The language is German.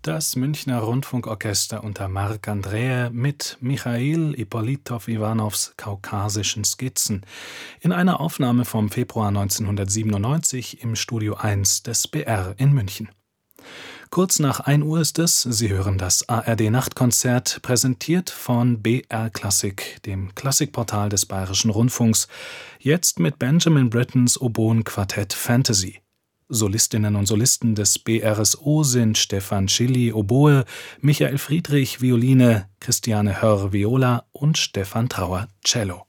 Das Münchner Rundfunkorchester unter Marc Andreae mit Michail Ippolitow-Iwanows Kaukasischen Skizzen in einer Aufnahme vom Februar 1997 im Studio 1 des BR in München. Kurz nach 1 Uhr ist es, Sie hören das ARD-Nachtkonzert, präsentiert von BR Klassik, dem Klassikportal des Bayerischen Rundfunks, jetzt mit Benjamin Brittens Oboenquartett Fantasy. Solistinnen und Solisten des BRSO sind Stefan Schilly Oboe, Michael Friedrich Violine, Christiane Hörr Viola und Stefan Trauer Cello.